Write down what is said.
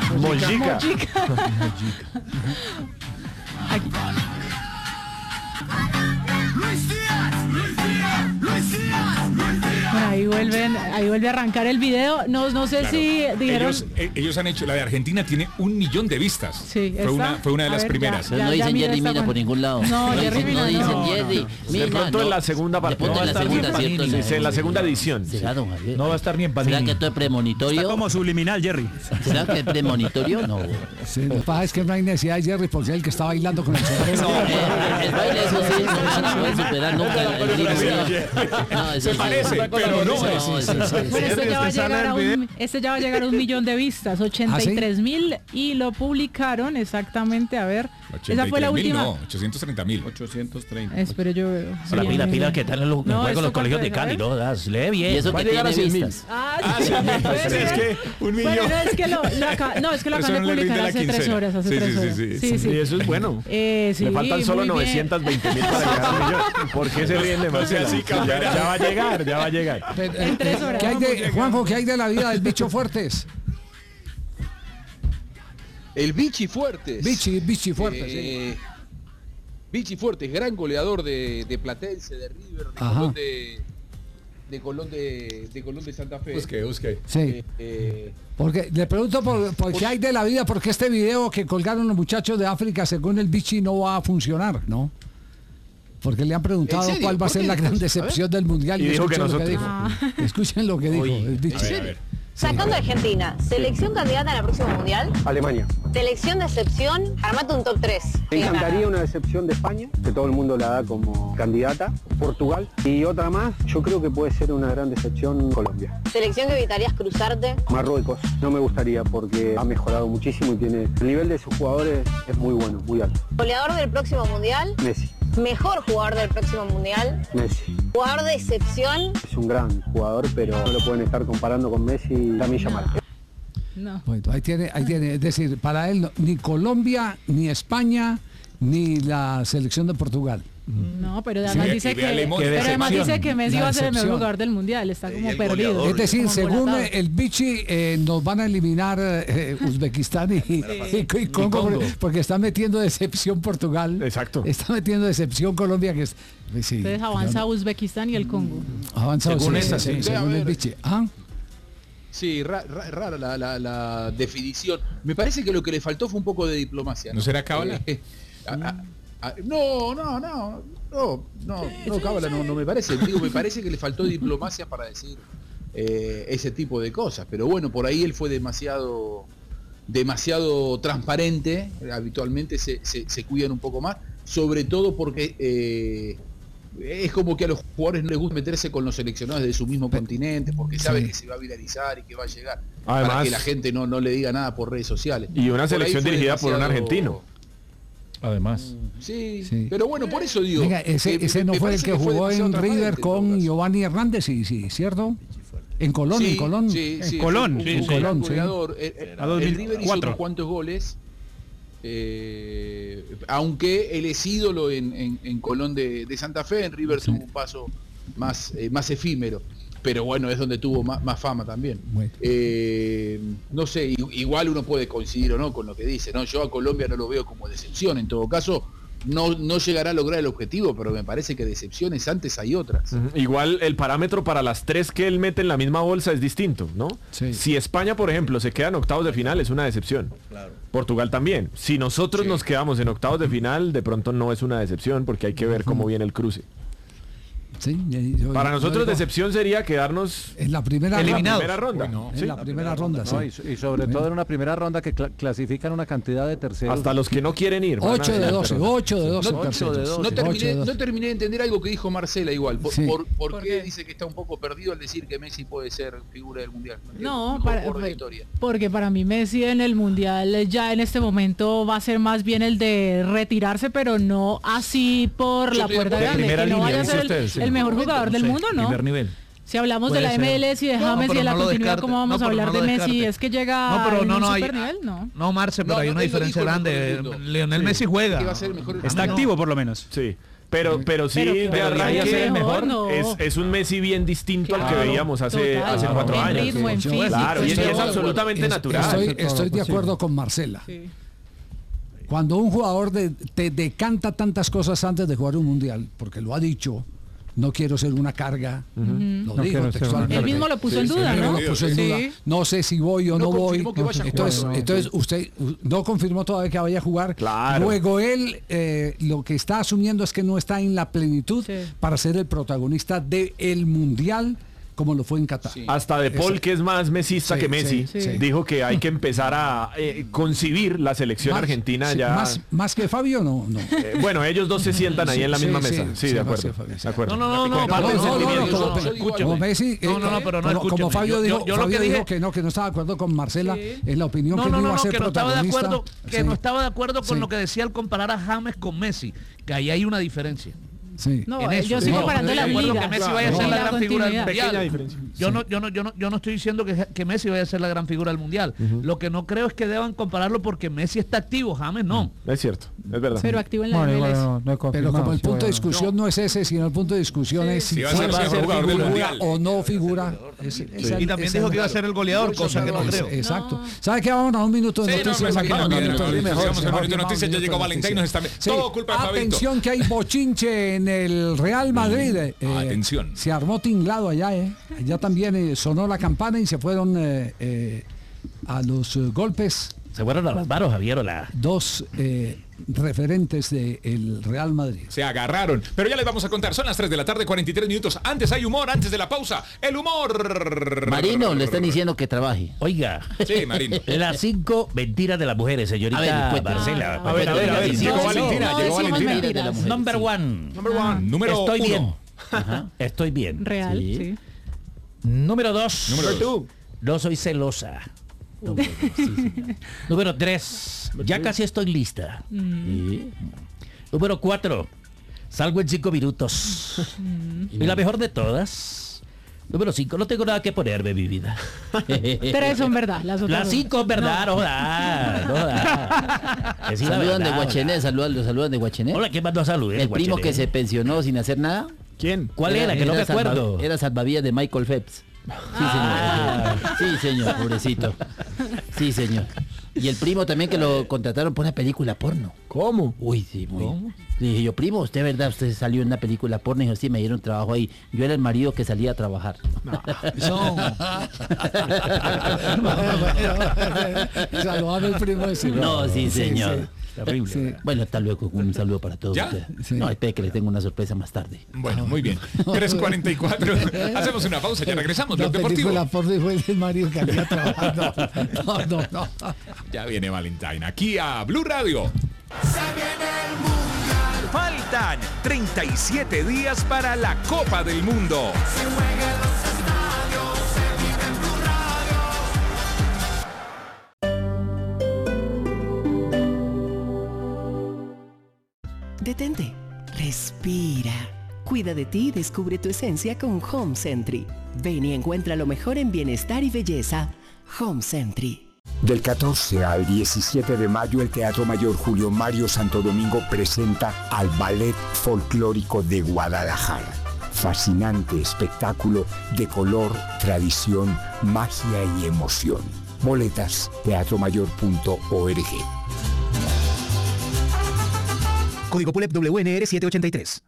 Mojica. Aquí. Bueno, ahí vuelve a arrancar el video. No sé si dijeron. Ellos han hecho, la de Argentina tiene 1 millón de vistas. Sí, fue una de las primeras. Pero no dicen Jerry Mina por ningún lado. No, Jerry Mina no dicen Jerry Mina. De pronto en la segunda parte. De pronto en la segunda, ¿cierto? En la segunda edición. ¿Será, don Javier? No va a estar ni en Panini. ¿Será que esto es premonitorio? Está como subliminal, Jerry. ¿Será que es premonitorio? No. Sí, lo que pasa es que no hay necesidad de Jerry porque es el que está bailando con el sombrero. No, el baile eso sí, no se puede superar nunca. Se parece, pero no. Bueno, este ya va a llegar a 1 millón de vistas, 83.000 y lo publicaron exactamente, a ver. Esa fue la última. No, 830.000. 830. Espero yo veo. La pila que están en los colegios de Cali, ¿no? Lee bien. Y eso va que a llegar tiene a 100.000. vistas. Es que 1 millón. Bueno, es que lo acaban de publicar hace 3 horas. Sí, eso es bueno. Sí, Le faltan solo 920.000 para llegar a 1 millón. ¿Por qué se ríen demasiado? Ya va a llegar. En 3 horas. Juanjo, ¿qué hay de la vida del bicho Fuertes? El Vichy Fuertes. Vichy Fuertes, sí. Vichy Fuertes, gran goleador de Platense, de River, de Colón de Santa Fe. Busque. Sí. Porque le pregunto por qué hay de la vida, porque este video que colgaron los muchachos de África, según el Vichy, no va a funcionar, ¿no? Porque le han preguntado cuál va a ser la gran decepción del Mundial. Y dijo que nosotros. Escuchen lo que dijo el Vichy. A ver. Sacando a Argentina, ¿selección candidata a la próxima mundial? Alemania. ¿Selección de excepción? Armate un top 3. Me encantaría una decepción de España, que todo el mundo la da como candidata. Portugal. Y otra más, yo creo que puede ser una gran decepción Colombia. ¿Selección que evitarías cruzarte? Marruecos. No me gustaría porque ha mejorado muchísimo y tiene... El nivel de sus jugadores es muy bueno, muy alto. ¿Goleador del próximo mundial? Messi. ¿Mejor jugador del próximo mundial? Messi. ¿Jugador de excepción? Es un gran jugador, pero no lo pueden estar comparando con Messi y Lamine Yamal. No. Bueno, ahí tiene, es decir, para él ni Colombia, ni España, ni la selección de Portugal. No, pero además dice que Messi va a ser el mejor jugador del mundial, está como perdido. Es decir, según el Vichy, nos van a eliminar Uzbekistán y Congo, porque está metiendo decepción Portugal. Exacto. Está metiendo decepción Colombia, que es... Sí, entonces avanza Uzbekistán y el Congo. Avanza según el Vichy. Sí, rara la definición. Me parece que lo que le faltó fue un poco de diplomacia. ¿No será cábala? No, cábala no me parece. Digo, me parece que le faltó diplomacia para decir ese tipo de cosas. Pero bueno, por ahí él fue demasiado transparente. Habitualmente se cuidan un poco más, sobre todo porque es como que a los jugadores no les gusta meterse con los seleccionados de su mismo continente, porque saben que se va a viralizar y que va a llegar. Además, para que la gente no le diga nada por redes sociales. Y una selección dirigida por un argentino. Además. Sí, pero bueno, por eso digo. Venga, ese no fue el que jugó en River con Giovanni Hernández, sí, ¿cierto? En Colón, sí, en Colón. Sí, en Colón. En Colón, sí. El River hizo unos cuantos goles, aunque él es ídolo en Colón de Santa Fe, en River tuvo un paso más efímero. Pero bueno, es donde tuvo más fama también. Bueno. No sé, igual uno puede coincidir o no con lo que dice, ¿no? Yo a Colombia no lo veo como decepción, en todo caso no llegará a lograr el objetivo, pero me parece que decepciones antes hay otras. Igual el parámetro para las tres que él mete en la misma bolsa es distinto, ¿no? Sí. Si España, por ejemplo, se queda en octavos de final, es una decepción. Claro. Portugal también. Si nosotros nos quedamos en octavos de final, de pronto no es una decepción, porque hay que ver cómo viene el cruce. Sí, para nosotros decepción sería quedarnos en la primera ronda. Uy, no. En la primera ronda, sí. Y sobre todo en una primera ronda que clasifican una cantidad de terceros. Hasta los que no quieren ir. 8 de 12. No terminé de entender algo que dijo Marcela igual. ¿Por qué dice que está un poco perdido al decir que Messi puede ser figura del Mundial? No, porque para mí Messi en el Mundial ya en este momento va a ser más bien el de retirarse, pero no así por la puerta grande. Que no vaya a ser el mejor jugador del mundo, ¿no? Primer nivel. Si hablamos de la MLS y de James y de la continuidad, ¿cómo vamos a hablar de Messi? ¿Es que llega a un super nivel? No, Marce, pero hay una diferencia grande. Lionel Messi juega. Está activo por lo menos. Sí. Pero sí, de arranque es un Messi bien distinto al que veíamos hace 4 años. Ritmo, en físico, claro, y es absolutamente natural. Estoy de acuerdo con Marcela. Sí. Cuando un jugador te decanta tantas cosas antes de jugar un mundial, porque lo ha dicho, no quiero ser una carga, lo dijo textualmente. Él mismo lo puso en duda, ¿no? No sé si voy o no voy. Entonces usted no confirmó todavía que vaya a jugar. Claro. Luego él lo que está asumiendo es que no está en la plenitud para ser el protagonista del mundial, como lo fue en Qatar. Sí. Hasta De Paul, que es más mesista que Messi, dijo que hay que empezar a concibir la selección argentina ya. Más que Fabio, no. Bueno, ellos dos se sientan ahí en la misma mesa. Sí, de acuerdo. Como Messi, como Fabio dijo que no estaba de acuerdo con Marcela, es la opinión que no iba a ser protagonista. Que no estaba de acuerdo con lo que decía al comparar a James con Messi, que ahí hay una diferencia. Sí. No, yo estoy comparando la liga. Que Messi vaya a ser la gran figura del mundial. Yo no estoy diciendo que Messi vaya a ser la gran figura del mundial. Lo que no creo es que deban compararlo porque Messi está activo, James no. Es cierto, es verdad. Pero activo en la MLS. Pero como el punto de discusión no es ese, sino el punto de discusión es si va a ser figura o no figura. Y también dijo que iba a ser el goleador, cosa que no creo. Exacto. ¿Sabe qué? Vamos a un minuto de noticias. Ya llegó Valentín, nos está todo culpa de Fabito. Atención que hay bochinche en el Real Madrid. Atención. Se armó tinglado allá, allá también sonó la campana y se fueron a los golpes. Se fueron a las manos, Javier. Dos referentes del Real Madrid. Se agarraron. Pero ya les vamos a contar. Son las 3 de la tarde, 43 minutos. Antes hay humor, antes de la pausa. El humor. Marino, le están diciendo que trabaje. Oiga. Sí, Marino. Las 5 mentiras de las mujeres, señorita Marcela. A ver. Llegó Valentina. Number one. Número 1. Estoy bien. Estoy bien. Real, sí. Número 2. No soy celosa. Número 3. Ya casi estoy lista. Número 4. Salgo en 5 minutos. Y la mejor de todas. Número 5. No tengo nada que ponerme, mi vida. 3 son verdad. Las 5 son verdad. No da. Saludan de Guachené. Saludan de Guachené. Hola, ¿quién mandó a saludar? El primo que se pensionó sin hacer nada. ¿Quién? ¿Cuál era? Que no me acuerdo. Era salvavidas de Michael Phelps. Sí, señor, pobrecito. Sí, señor. Y el primo también que lo contrataron por una película porno. ¿Cómo? Uy, sí, muy. ¿Cómo? Le dije yo, primo, usted, ¿verdad? Usted salió en una película porno. Y dijo, sí, me dieron trabajo ahí. Yo era el marido que salía a trabajar. Saludame el primo ese. No, sí, señor. Sí. Terrible. Sí. Bueno, hasta luego. Un saludo para todos ustedes. Sí. No, espere que les tengo una sorpresa más tarde. Bueno, muy bien. 3:44. Hacemos una pausa, ya regresamos. La Deportivo. película porno fue el marido que había trabajado. No. Ya viene Valentín. Aquí a Blue Radio. Se viene el mundial. Faltan 37 días para la Copa del Mundo. Se juega en los estadios, se vive en Blue Radio. Detente, respira. Cuida de ti y descubre tu esencia con Home Sentry. Ven y encuentra lo mejor en bienestar y belleza. Home Sentry. Del 14 al 17 de mayo, el Teatro Mayor Julio Mario Santo Domingo presenta al Ballet Folclórico de Guadalajara. Fascinante espectáculo de color, tradición, magia y emoción. Boletas, teatromayor.org. Código PULEP WNR 783.